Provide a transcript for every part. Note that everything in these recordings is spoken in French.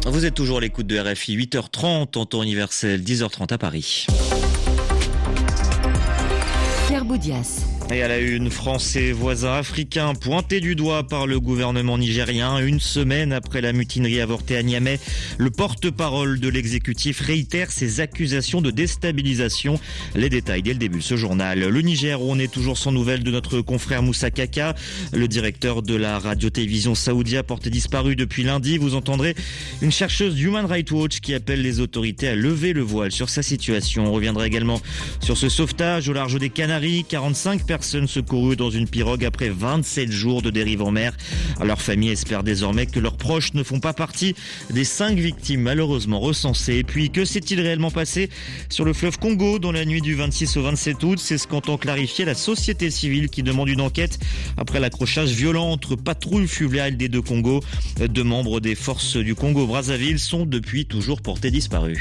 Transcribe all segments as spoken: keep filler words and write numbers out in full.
Vous êtes toujours à l'écoute de R F I, huit heures trente en temps universel, dix heures trente à Paris. Pierre Boudias. Et à la une, France et voisins africains pointés du doigt par le gouvernement nigérien. Une semaine après la mutinerie avortée à Niamey, le porte-parole de l'exécutif réitère ses accusations de déstabilisation. Les détails dès le début de ce journal. Le Niger, où on est toujours sans nouvelles de notre confrère Moussa Kaka, le directeur de la radio-télévision Saoudia, porté disparu depuis lundi. Vous entendrez une chercheuse Human Rights Watch qui appelle les autorités à lever le voile sur sa situation. On reviendra également sur ce sauvetage au large des Canaries. quarante-cinq personnes secourues dans une pirogue après vingt-sept jours de dérive en mer. Leur famille espère désormais que leurs proches ne font pas partie des cinq victimes malheureusement recensées. Et puis, que s'est-il réellement passé sur le fleuve Congo dans la nuit du vingt-six au vingt-sept août? C'est ce qu'entend clarifier la société civile qui demande une enquête après l'accrochage violent entre patrouilles fluviales des deux Congos. Deux membres des forces du Congo-Brazzaville sont depuis toujours portés disparus.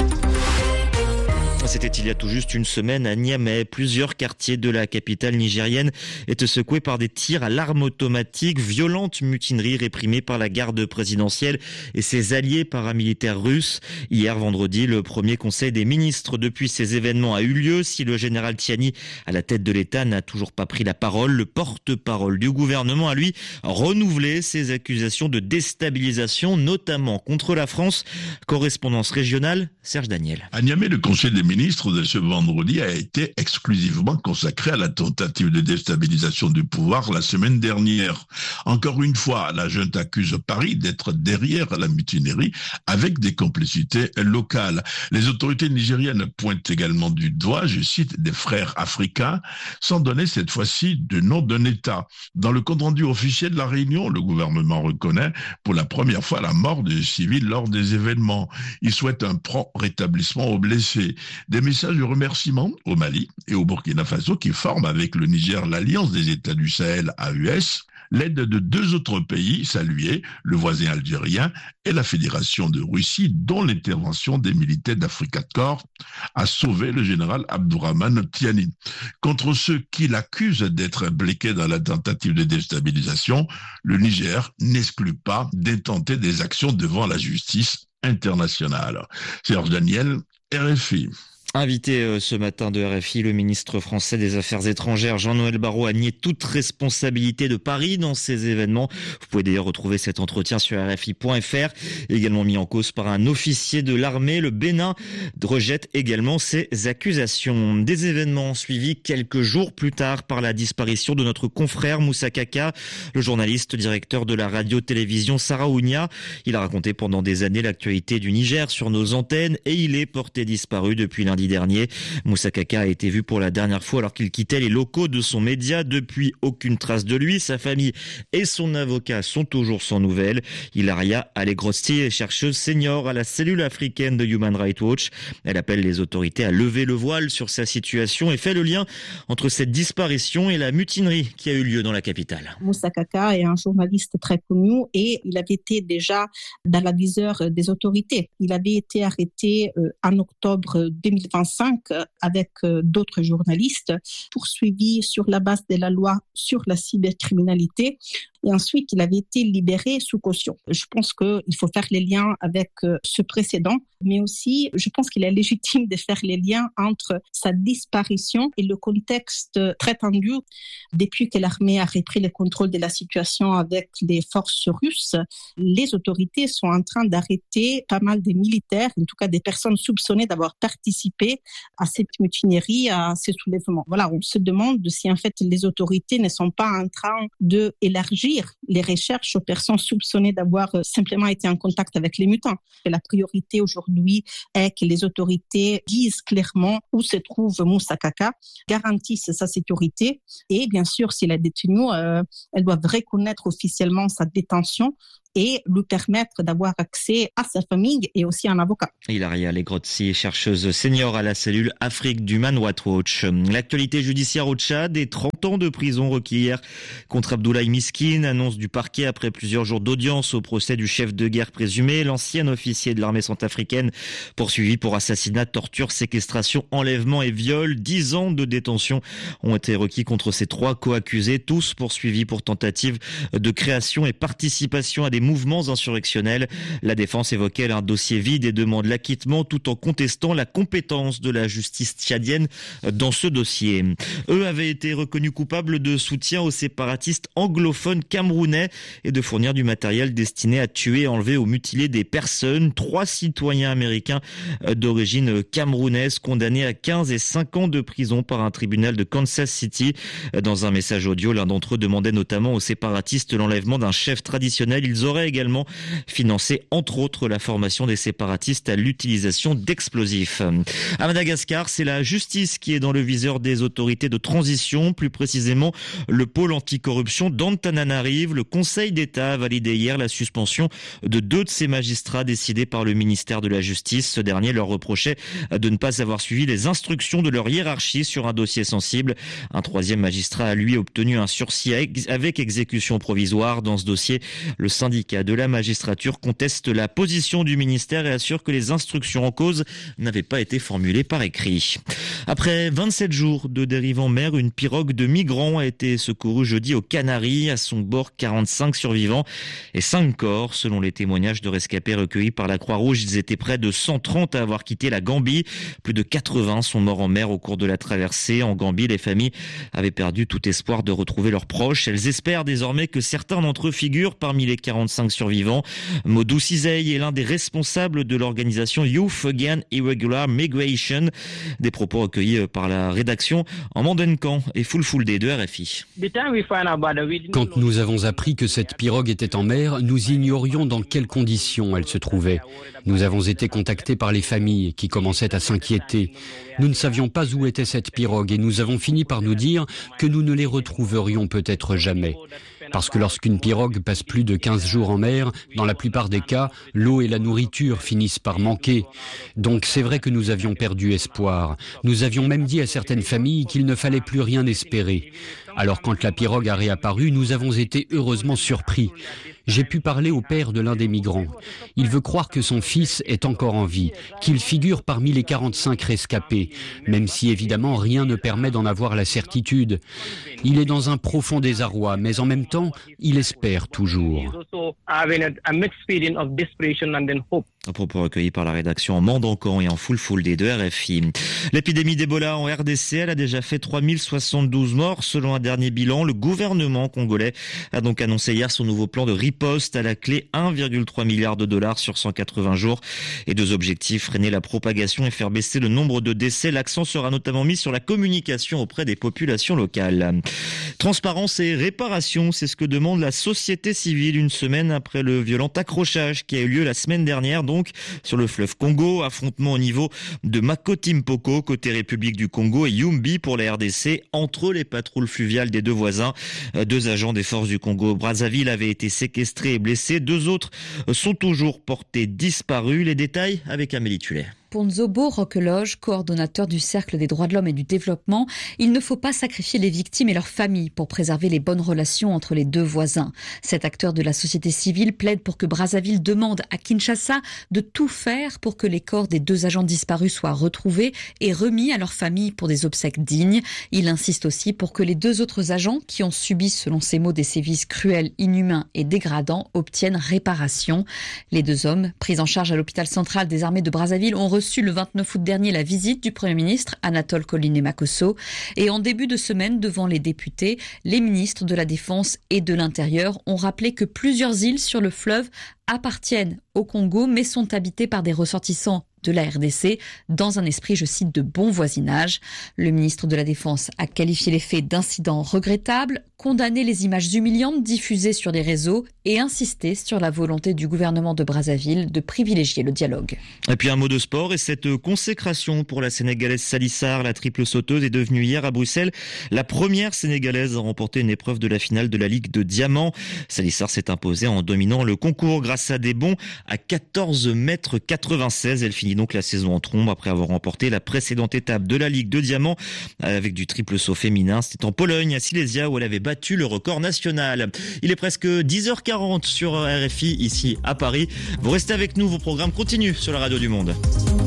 C'était il y a tout juste une semaine à Niamey. Plusieurs quartiers de la capitale nigérienne étaient secoués par des tirs à l'arme automatique. Violente mutinerie réprimée par la garde présidentielle et ses alliés paramilitaires russes. Hier vendredi, le premier conseil des ministres depuis ces événements a eu lieu. Si le général Tiani, à la tête de l'État, n'a toujours pas pris la parole, le porte-parole du gouvernement a lui renouvelé ses accusations de déstabilisation, notamment contre la France. Correspondance régionale, Serge Daniel. À Niamey, le conseil des ministre de ce vendredi a été exclusivement consacré à la tentative de déstabilisation du pouvoir la semaine dernière. Encore une fois, la junte accuse Paris d'être derrière la mutinerie avec des complicités locales. Les autorités nigériennes pointent également du doigt, je cite, des frères africains, sans donner cette fois-ci de nom d'un État. Dans le compte-rendu officiel de la réunion, le gouvernement reconnaît pour la première fois la mort de civils lors des événements. Il souhaite un prompt rétablissement aux blessés. Des messages de remerciement au Mali et au Burkina Faso qui forment avec le Niger l'Alliance des États du Sahel A U S, l'aide de deux autres pays salués, le voisin algérien et la Fédération de Russie, dont l'intervention des militaires d'Africa Corps a sauvé le général Abdourahmane Tiani. Contre ceux qui l'accusent d'être impliqués dans la tentative de déstabilisation, le Niger n'exclut pas d'intenter des actions devant la justice internationale. Serge Daniel, R F I. Invité ce matin de R F I, le ministre français des Affaires étrangères Jean-Noël Barrot a nié toute responsabilité de Paris dans ces événements. Vous pouvez d'ailleurs retrouver cet entretien sur R F I point F R, également mis en cause par un officier de l'armée. Le Bénin rejette également ces accusations. Des événements suivis quelques jours plus tard par la disparition de notre confrère Moussa Kaka, le journaliste directeur de la radio-télévision Saraounia. Il a raconté pendant des années l'actualité du Niger sur nos antennes et il est porté disparu depuis lundi dernier. Moussa Kaka a été vu pour la dernière fois alors qu'il quittait les locaux de son média. Depuis, aucune trace de lui. Sa famille et son avocat sont toujours sans nouvelles. Ilaria Allegrosti est chercheuse senior à la cellule africaine de Human Rights Watch. Elle appelle les autorités à lever le voile sur sa situation et fait le lien entre cette disparition et la mutinerie qui a eu lieu dans la capitale. Moussa Kaka est un journaliste très connu et il avait été déjà dans la viseur des autorités. Il avait été arrêté en octobre deux mille vingt-cinq avec d'autres journalistes, poursuivis sur la base de la loi sur la cybercriminalité. Et ensuite, il avait été libéré sous caution. Je pense qu'il faut faire les liens avec ce précédent, mais aussi, je pense qu'il est légitime de faire les liens entre sa disparition et le contexte très tendu. Depuis que l'armée a repris le contrôle de la situation avec les forces russes, les autorités sont en train d'arrêter pas mal de militaires, en tout cas des personnes soupçonnées d'avoir participé à cette mutinerie, à ces soulèvements. Voilà, on se demande si en fait les autorités ne sont pas en train d'élargir les recherches aux personnes soupçonnées d'avoir simplement été en contact avec les mutants. Et la priorité aujourd'hui est que les autorités disent clairement où se trouve Moussa Kaka, garantissent sa sécurité et bien sûr, s'il est détenu, euh, elles doivent reconnaître officiellement sa détention et lui permettre d'avoir accès à sa famille et aussi à un avocat. Ilaria Allegrotti, chercheuse senior à la cellule Afrique d'Human Rights Watch. L'actualité judiciaire au Tchad et trente ans de prison requis hier contre Abdoulaye Miskine, annonce du parquet après plusieurs jours d'audience au procès du chef de guerre présumé, l'ancien officier de l'armée centrafricaine, poursuivi pour assassinat, torture, séquestration, enlèvement et viol. Dix ans de détention ont été requis contre ces trois co-accusés, tous poursuivis pour tentative de création et participation à des des mouvements insurrectionnels. La défense évoquait un dossier vide et demande l'acquittement tout en contestant la compétence de la justice tchadienne dans ce dossier. Eux avaient été reconnus coupables de soutien aux séparatistes anglophones camerounais et de fournir du matériel destiné à tuer, enlever ou mutiler des personnes. Trois citoyens américains d'origine camerounaise condamnés à quinze et cinq ans de prison par un tribunal de Kansas City. Dans un message audio, l'un d'entre eux demandait notamment aux séparatistes l'enlèvement d'un chef traditionnel. Ils auraient également financé, entre autres, la formation des séparatistes à l'utilisation d'explosifs. À Madagascar, c'est la justice qui est dans le viseur des autorités de transition, plus précisément le pôle anticorruption d'Antananarive. Le Conseil d'État a validé hier la suspension de deux de ses magistrats décidés par le ministère de la Justice. Ce dernier leur reprochait de ne pas avoir suivi les instructions de leur hiérarchie sur un dossier sensible. Un troisième magistrat a lui obtenu un sursis avec exécution provisoire. Dans ce dossier, le syndicat de la magistrature conteste la position du ministère et assure que les instructions en cause n'avaient pas été formulées par écrit. Après vingt-sept jours de dérive en mer, une pirogue de migrants a été secourue jeudi aux Canaries. À son bord, quarante-cinq survivants et cinq corps. Selon les témoignages de rescapés recueillis par la Croix-Rouge, ils étaient près de cent trente à avoir quitté la Gambie. Plus de quatre-vingts sont morts en mer au cours de la traversée. En Gambie, les familles avaient perdu tout espoir de retrouver leurs proches. Elles espèrent désormais que certains d'entre eux figurent parmi les quarante-cinq survivants. Modou Cizey est l'un des responsables de l'organisation Youth Again Irregular Migration. Des propos recueillis par la rédaction en Mandenkan et Fulfulde de R F I. Quand nous avons appris que cette pirogue était en mer, nous ignorions dans quelles conditions elle se trouvait. Nous avons été contactés par les familles qui commençaient à s'inquiéter. Nous ne savions pas où était cette pirogue et nous avons fini par nous dire que nous ne les retrouverions peut-être jamais. Parce que lorsqu'une pirogue passe plus de quinze jours en mer, dans la plupart des cas, l'eau et la nourriture finissent par manquer. Donc c'est vrai que nous avions perdu espoir. Nous avions même dit à certaines familles qu'il ne fallait plus rien espérer. Alors quand la pirogue a réapparu, nous avons été heureusement surpris. J'ai pu parler au père de l'un des migrants. Il veut croire que son fils est encore en vie, qu'il figure parmi les quarante-cinq rescapés, même si évidemment rien ne permet d'en avoir la certitude. Il est dans un profond désarroi, mais en même temps, il espère toujours. Un propos recueilli par la rédaction en Mandenkan et en Fulfulde de R F I. L'épidémie d'Ebola en R D C, elle a déjà fait trois mille soixante-douze morts selon un dernier bilan. Le gouvernement congolais a donc annoncé hier son nouveau plan de riposte à la clé un virgule trois milliard de dollars sur cent quatre-vingts jours. Et deux objectifs, freiner la propagation et faire baisser le nombre de décès. L'accent sera notamment mis sur la communication auprès des populations locales. Transparence et réparation, c'est ce que demande la société civile une semaine après le violent accrochage qui a eu lieu la semaine dernière donc sur le fleuve Congo. Affrontement au niveau de Makoti-Mpoko côté République du Congo et Yumbi pour la R D C entre les patrouilles fluviales des deux voisins. Deux agents des forces du Congo Brazzaville avaient été séquestrés et blessés. Deux autres sont toujours portés disparus. Les détails avec Amélie Tullet. Pour Nzobo Roqueloge, coordonnateur du Cercle des droits de l'homme et du développement, il ne faut pas sacrifier les victimes et leurs familles pour préserver les bonnes relations entre les deux voisins. Cet acteur de la société civile plaide pour que Brazzaville demande à Kinshasa de tout faire pour que les corps des deux agents disparus soient retrouvés et remis à leurs familles pour des obsèques dignes. Il insiste aussi pour que les deux autres agents qui ont subi, selon ses mots, des sévices cruels, inhumains et dégradants obtiennent réparation. Les deux hommes, pris en charge à l'hôpital central des armées de Brazzaville, ont reçu le vingt-neuf août dernier la visite du Premier ministre Anatole Koliné-Makosso et en début de semaine devant les députés, les ministres de la Défense et de l'Intérieur ont rappelé que plusieurs îles sur le fleuve appartiennent au Congo mais sont habitées par des ressortissants de la R D C dans un esprit, je cite, de bon voisinage. Le ministre de la Défense a qualifié les faits d'incidents regrettables, condamné les images humiliantes diffusées sur les réseaux et insisté sur la volonté du gouvernement de Brazzaville de privilégier le dialogue. Et puis un mot de sport et cette consécration pour la Sénégalaise Salissar, la triple sauteuse, est devenue hier à Bruxelles la première Sénégalaise à remporter une épreuve de la finale de la Ligue de Diamant. Salissar s'est imposée en dominant le concours grâce à des bonds à quatorze mètres quatre-vingt-seize. Elle finit donc la saison en trombe après avoir remporté la précédente étape de la Ligue de Diamant avec du triple saut féminin. C'était en Pologne, à Silesia, où elle avait battu le record national. Il est presque dix heures quarante sur R F I, ici à Paris. Vous restez avec nous, vos programmes continuent sur la radio du Monde.